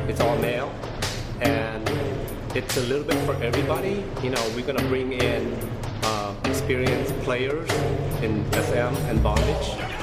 It's all male, and it's a little bit for everybody. We're gonna bring in experienced players in SM and bondage.